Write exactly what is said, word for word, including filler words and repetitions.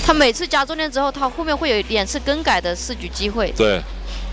他每次加重量之后，他后面会有两次更改的试举机会。 对，